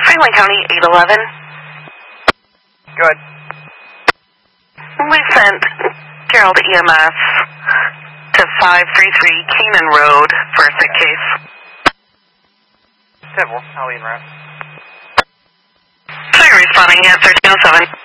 Franklin County, 811. Good. We sent Gerald EMS to 533 Keenan Road for a sick case. Civil, I'll leave route. Fire responding at 1307.